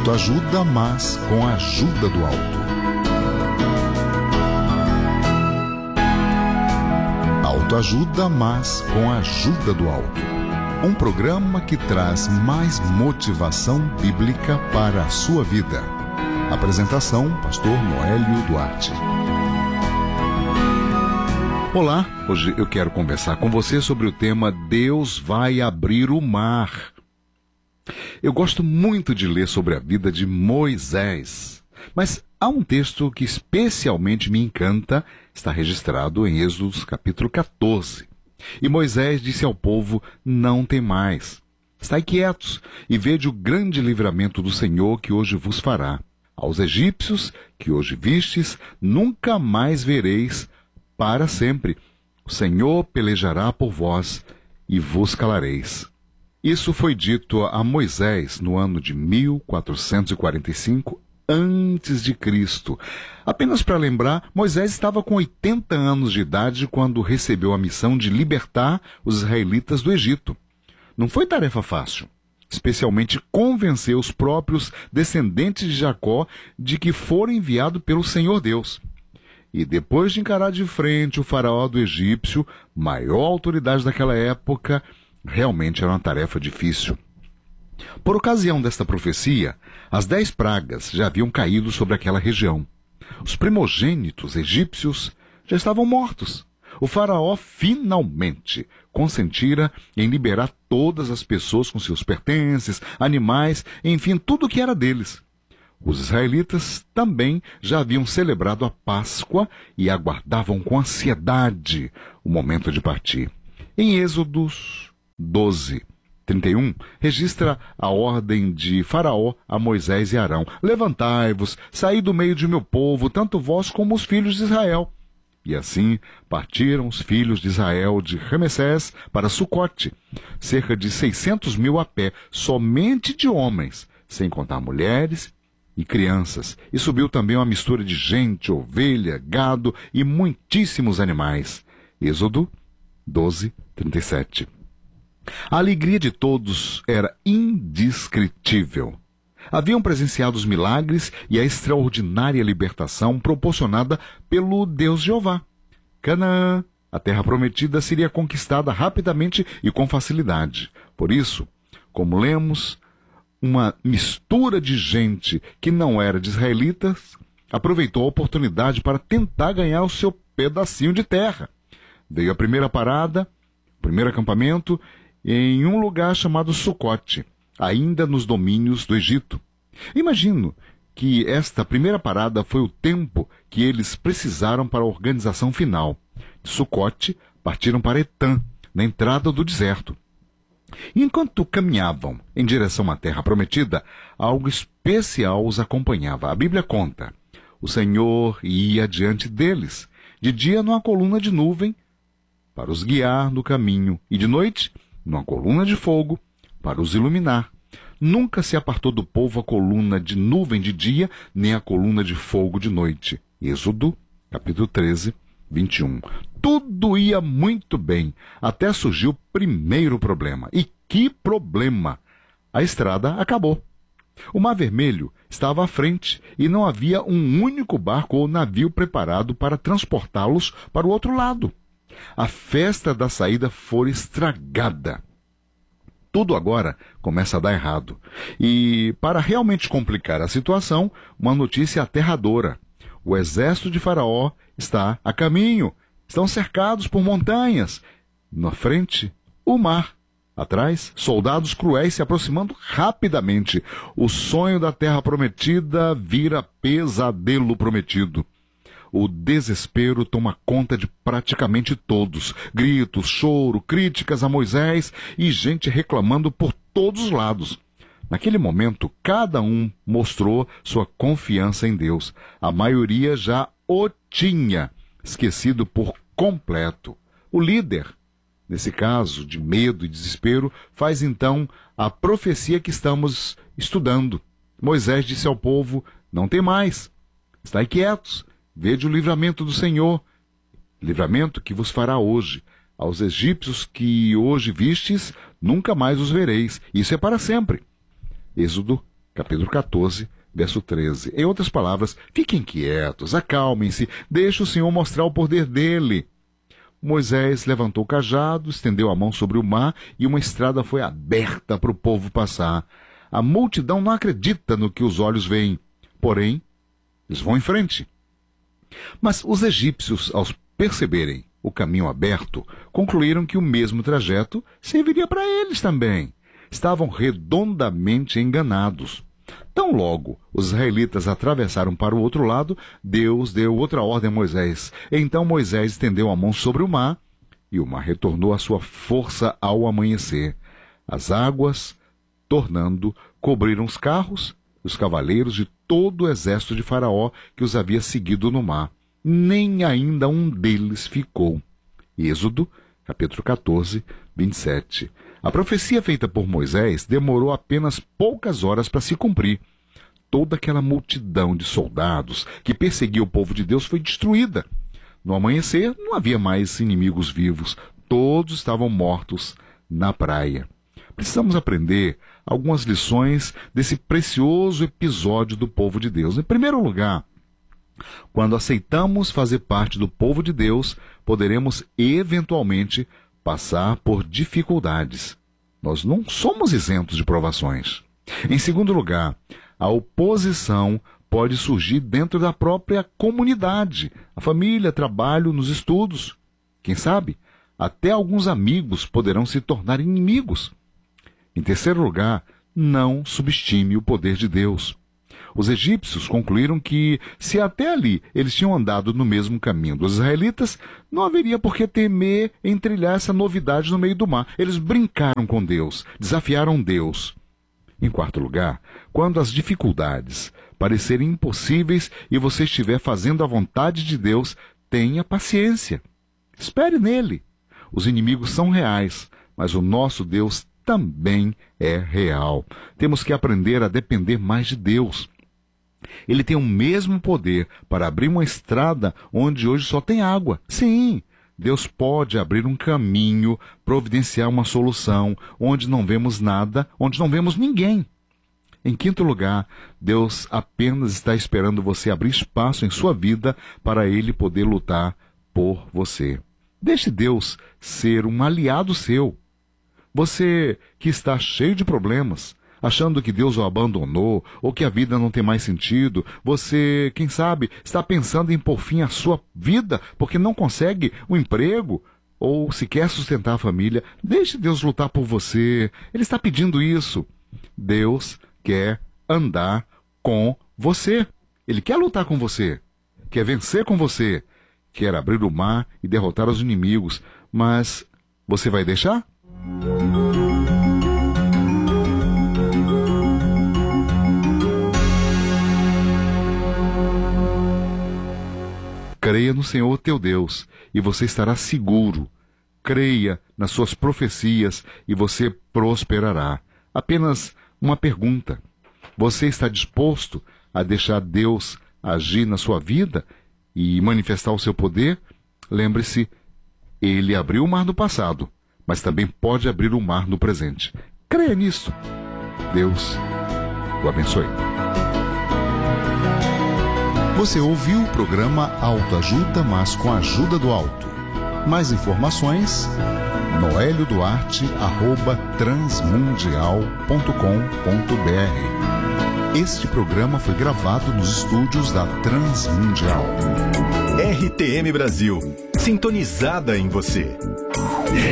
Autoajuda, mas com a ajuda do alto. Autoajuda, mas com a ajuda do alto. Um programa que traz mais motivação bíblica para a sua vida. Apresentação, Pastor Noélio Duarte. Olá, hoje eu quero conversar com você sobre o tema Deus vai abrir o mar. Eu gosto muito de ler sobre a vida de Moisés, mas há um texto que especialmente me encanta, está registrado em Êxodo capítulo 14. E Moisés disse ao povo: não temais, estai quietos e vede o grande livramento do Senhor que hoje vos fará. Aos egípcios que hoje vistes, nunca mais vereis para sempre. O Senhor pelejará por vós e vos calareis. Isso foi dito a Moisés no ano de 1445 antes de Cristo. Apenas para lembrar, Moisés estava com 80 anos de idade quando recebeu a missão de libertar os israelitas do Egito. Não foi tarefa fácil, especialmente convencer os próprios descendentes de Jacó de que foram enviados pelo Senhor Deus. E depois de encarar de frente o faraó do egípcio, maior autoridade daquela época, realmente era uma tarefa difícil. Por ocasião desta profecia, as 10 pragas já haviam caído sobre aquela região. Os primogênitos egípcios já estavam mortos. O faraó finalmente consentira em liberar todas as pessoas com seus pertences, animais, enfim, tudo o que era deles. Os israelitas também já haviam celebrado a Páscoa e aguardavam com ansiedade o momento de partir. Em Êxodos 12:31, registra a ordem de Faraó a Moisés e Arão: levantai-vos, saí do meio de meu povo, tanto vós como os filhos de Israel. E assim partiram os filhos de Israel de Ramessés para Sucote, cerca de 600.000 a pé, somente de homens, sem contar mulheres e crianças. E subiu também uma mistura de gente, ovelha, gado e muitíssimos animais. Êxodo 12:37. A alegria de todos era indescritível. Haviam presenciado os milagres e a extraordinária libertação proporcionada pelo Deus Jeová. Canaã, a terra prometida, seria conquistada rapidamente e com facilidade. Por isso, como lemos, uma mistura de gente que não era de israelitas aproveitou a oportunidade para tentar ganhar o seu pedacinho de terra. Veio a primeira parada, o primeiro acampamento, em um lugar chamado Sucote, ainda nos domínios do Egito. Imagino que esta primeira parada foi o tempo que eles precisaram para a organização final. De Sucote, partiram para Etã, na entrada do deserto. E enquanto caminhavam em direção à terra prometida, algo especial os acompanhava. A Bíblia conta: o Senhor ia diante deles, de dia numa coluna de nuvem, para os guiar no caminho, e de noite numa coluna de fogo, para os iluminar. Nunca se apartou do povo a coluna de nuvem de dia, nem a coluna de fogo de noite. Êxodo, capítulo 13:21. Tudo ia muito bem, até surgiu o primeiro problema. E que problema! A estrada acabou. O Mar Vermelho estava à frente e não havia um único barco ou navio preparado para transportá-los para o outro lado. A festa da saída foi estragada. Tudo agora começa a dar errado. E, para realmente complicar a situação, uma notícia aterradora: o exército de Faraó está a caminho. Estão cercados por montanhas. Na frente, o mar. Atrás, soldados cruéis se aproximando rapidamente. O sonho da terra prometida vira pesadelo prometido. O desespero toma conta de praticamente todos. Gritos, choro, críticas a Moisés e gente reclamando por todos os lados. Naquele momento, cada um mostrou sua confiança em Deus. A maioria já o tinha esquecido por completo. O líder, nesse caso de medo e desespero, faz então a profecia que estamos estudando. Moisés disse ao povo: não temais, estai quietos, vede o livramento do Senhor, livramento que vos fará hoje. Aos egípcios que hoje vistes, nunca mais os vereis. Isso é para sempre. Êxodo capítulo 14, verso 13. Em outras palavras, fiquem quietos, acalmem-se, deixe o Senhor mostrar o poder dele. Moisés levantou o cajado, estendeu a mão sobre o mar e uma estrada foi aberta para o povo passar. A multidão não acredita no que os olhos veem, porém, eles vão em frente. Mas os egípcios, ao perceberem o caminho aberto, concluíram que o mesmo trajeto serviria para eles também. Estavam redondamente enganados. Tão logo os israelitas atravessaram para o outro lado, Deus deu outra ordem a Moisés. Então Moisés estendeu a mão sobre o mar, e o mar retornou à sua força ao amanhecer. As águas, tornando, cobriram os carros e os cavaleiros de todo o exército de Faraó que os havia seguido no mar. Nem ainda um deles ficou. Êxodo, capítulo 14, 27. A profecia feita por Moisés demorou apenas poucas horas para se cumprir. Toda aquela multidão de soldados que perseguia o povo de Deus foi destruída. No amanhecer, não havia mais inimigos vivos. Todos estavam mortos na praia. Precisamos aprender algumas lições desse precioso episódio do povo de Deus. Em primeiro lugar, quando aceitamos fazer parte do povo de Deus, poderemos eventualmente passar por dificuldades. Nós não somos isentos de provações. Em segundo lugar, a oposição pode surgir dentro da própria comunidade, a família, trabalho, nos estudos. Quem sabe, até alguns amigos poderão se tornar inimigos. Em terceiro lugar, não subestime o poder de Deus. Os egípcios concluíram que, se até ali eles tinham andado no mesmo caminho dos israelitas, não haveria por que temer em trilhar essa novidade no meio do mar. Eles brincaram com Deus, desafiaram Deus. Em quarto lugar, quando as dificuldades parecerem impossíveis e você estiver fazendo a vontade de Deus, tenha paciência. Espere nele. Os inimigos são reais, mas o nosso Deus também é real. Temos que aprender a depender mais de Deus. Ele tem o mesmo poder para abrir uma estrada onde hoje só tem água. Sim, Deus pode abrir um caminho, providenciar uma solução onde não vemos nada, onde não vemos ninguém. Em quinto lugar, Deus apenas está esperando você abrir espaço em sua vida para Ele poder lutar por você. Deixe Deus ser um aliado seu. Você que está cheio de problemas, achando que Deus o abandonou ou que a vida não tem mais sentido, você, quem sabe, está pensando em pôr fim à sua vida porque não consegue um emprego ou se quer sustentar a família, deixe Deus lutar por você. Ele está pedindo isso. Deus quer andar com você. Ele quer lutar com você, quer vencer com você, quer abrir o mar e derrotar os inimigos, mas você vai deixar? Creia no Senhor teu Deus e você estará seguro. Creia nas suas profecias e você prosperará. Apenas uma pergunta. Você está disposto a deixar Deus agir na sua vida e manifestar o seu poder? Lembre-se, Ele abriu o mar no passado, mas também pode abrir o mar no presente. Creia nisso. Deus o abençoe. Você ouviu o programa Autoajuda, mas com a ajuda do alto. Mais informações, noelioduarte@transmundial.com.br. Este programa foi gravado nos estúdios da Transmundial. RTM Brasil, sintonizada em você.